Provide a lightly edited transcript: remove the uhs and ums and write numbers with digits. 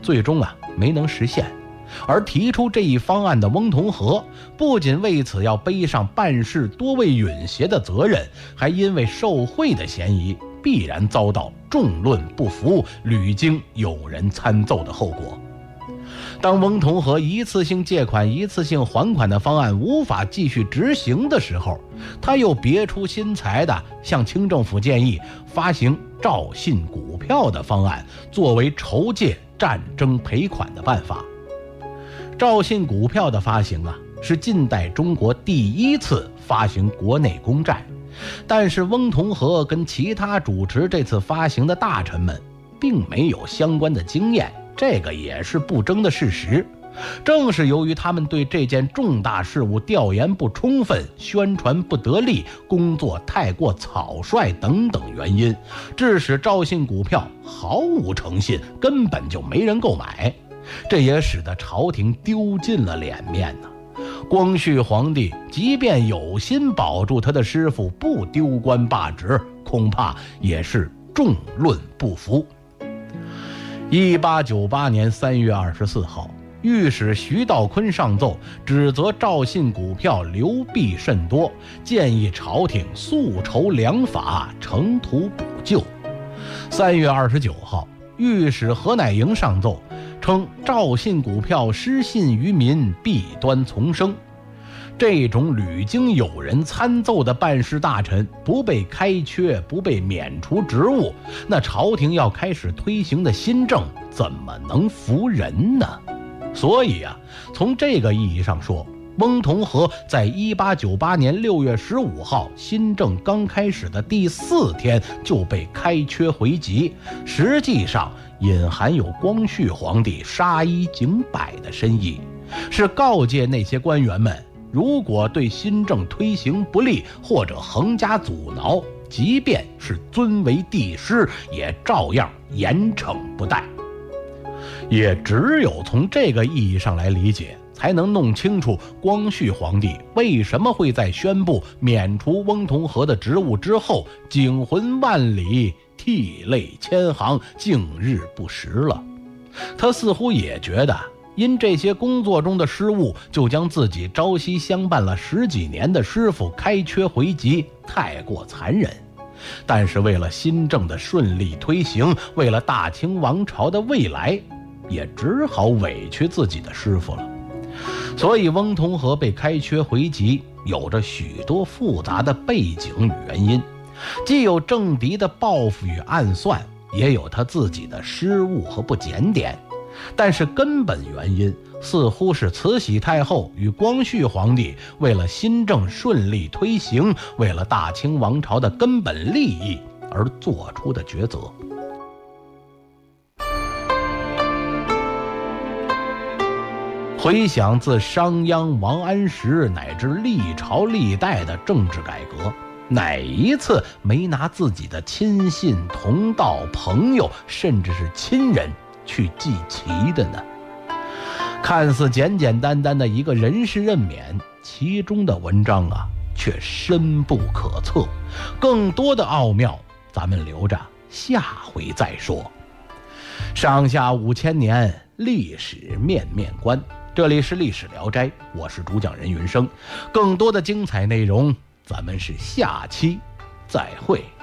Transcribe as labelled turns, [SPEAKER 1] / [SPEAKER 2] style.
[SPEAKER 1] 最终没能实现。而提出这一方案的翁同龢不仅为此要背上办事多为允协的责任，还因为受贿的嫌疑必然遭到众论不服、屡经有人参奏的后果。当翁同龢一次性借款、一次性还款的方案无法继续执行的时候，他又别出心裁地向清政府建议发行兆信股票的方案，作为筹借战争赔款的办法。兆信股票的发行是近代中国第一次发行国内公债，但是翁同龢跟其他主持这次发行的大臣们并没有相关的经验，这个也是不争的事实。正是由于他们对这件重大事务调研不充分、宣传不得力、工作太过草率等等原因，致使兆信股票毫无诚信，根本就没人购买。这也使得朝廷丢尽了脸面呢。光绪皇帝即便有心保住他的师傅不丢官罢职，恐怕也是众论不服。1898年3月24号，御史徐道坤上奏，指责兆信股票流弊甚多，建议朝廷速筹良法，惩图补救。3月29号，御史何乃莹上奏，称兆信股票失信于民，弊端丛生。这种屡经有人参奏的办事大臣不被开缺，不被免除职务，那朝廷要开始推行的新政怎么能服人呢？所以从这个意义上说，翁同龢在1898年6月15号新政刚开始的第4天就被开缺回籍，实际上隐含有光绪皇帝杀一儆百的深意，是告诫那些官员们，如果对新政推行不利或者横加阻挠，即便是尊为帝师，也照样严惩不贷。也只有从这个意义上来理解，才能弄清楚光绪皇帝为什么会在宣布免除翁同龢的职务之后，警魂万里，涕泪千行，竟日不食了。他似乎也觉得因这些工作中的失误，就将自己朝夕相伴了10几年的师傅开缺回籍，太过残忍。但是为了新政的顺利推行，为了大清王朝的未来，也只好委屈自己的师傅了。所以翁同龢被开缺回籍有着许多复杂的背景与原因，既有政敌的报复与暗算，也有他自己的失误和不检点。但是根本原因似乎是慈禧太后与光绪皇帝为了新政顺利推行，为了大清王朝的根本利益而做出的抉择。回想自商鞅、王安石乃至历朝历代的政治改革，哪一次没拿自己的亲信、同道、朋友，甚至是亲人去记齐的呢？看似简简单单的一个人事任免，其中的文章却深不可测。更多的奥妙，咱们留着下回再说。上下5000年，历史面面观。这里是历史聊斋，我是主讲人云生。更多的精彩内容，咱们是下期再会。